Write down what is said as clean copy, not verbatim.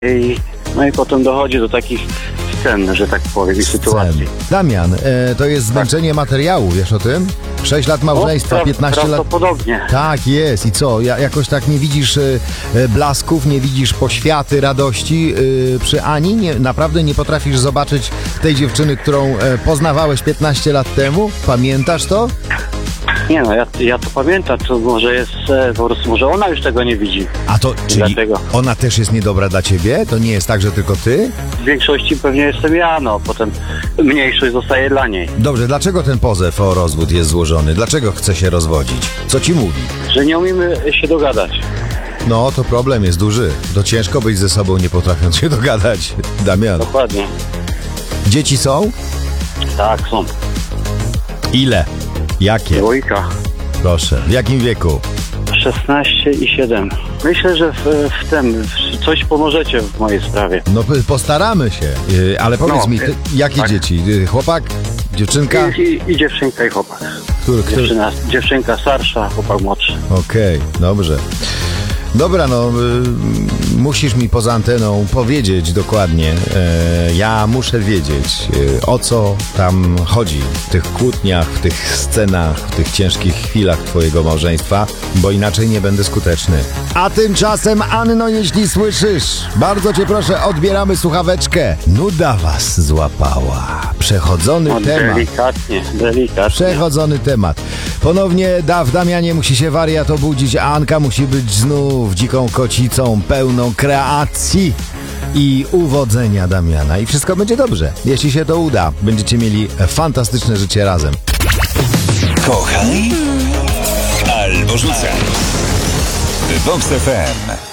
No i potem dochodzi do takich scen, że tak powiem, i sytuacji. Damian, to jest zmęczenie materiału, wiesz o tym? 6 lat małżeństwa, 15 lat... Prawdopodobnie. Tak jest. I co? Jakoś tak nie widzisz blasków, nie widzisz poświaty, radości przy Ani? Naprawdę nie potrafisz zobaczyć tej dziewczyny, którą poznawałeś 15 lat temu? Pamiętasz to? Nie no, ja to pamiętam, to może jest, po prostu może ona już tego nie widzi. A to, czyli Dlatego. ona też jest niedobra dla ciebie? To nie jest tak, że tylko ty? W większości pewnie jestem ja, no, potem mniejszość zostaje dla niej. Dobrze, dlaczego ten pozew o rozwód jest złożony? Dlaczego chce się rozwodzić? Co ci mówi? Że nie umiemy się dogadać. No, to problem jest duży. To ciężko być ze sobą, nie potrafiąc się dogadać. Damian. Dokładnie. Dzieci są? Tak, są. Ile? Jakie? Dwójka. Proszę. W jakim wieku? 16 i 7. Myślę, że w tym coś pomożecie w mojej sprawie. No postaramy się. Ale powiedz mi, jakie tak. dzieci? Chłopak? Dziewczynka? I dziewczynka i chłopak. Który? Dziewczynka starsza, chłopak młodszy. Okej, dobrze. Dobra, no musisz mi poza anteną powiedzieć dokładnie. Ja muszę wiedzieć, o co tam chodzi w tych kłótniach, w tych scenach, w tych ciężkich chwilach twojego małżeństwa, bo inaczej nie będę skuteczny. A tymczasem, Anno, jeśli słyszysz, bardzo cię proszę, odbieramy słuchaweczkę. Nuda was złapała. Przechodzony temat. Delikatnie. Przechodzony temat. Ponownie w Damianie musi się wariat obudzić, a Anka musi być znów dziką kocicą, pełną kreacji i uwodzenia Damiana. I wszystko będzie dobrze. Jeśli się to uda, będziecie mieli fantastyczne życie razem. Kochaj albo rzucaj. Vox FM.